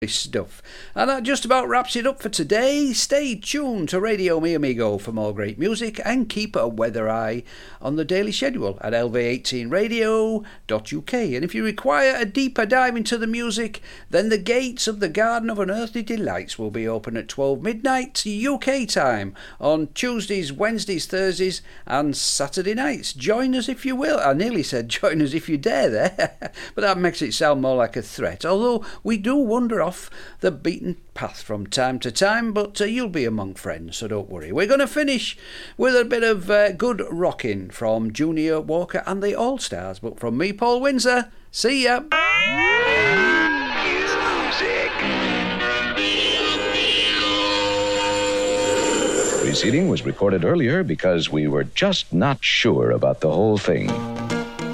stuff. And that just about wraps it up for today. Stay tuned to Radio Mi Amigo for more great music and keep a weather eye on the daily schedule at lv18radio.uk. And if you require a deeper dive into the music, then the gates of the Garden of Unearthly Delights will be open at 12 midnight UK time on Tuesdays, Wednesdays, Thursdays and Saturday nights. Join us if you will. I nearly said join us if you dare there, but that makes it sound more like a threat, although we do wander off the beaten path from time to time, but you'll be among friends, so don't worry. We're going to finish with a bit of good rocking from Junior Walker and the All Stars, but from me, Paul Windsor, see ya. Preceding was recorded earlier because we were just not sure about the whole thing.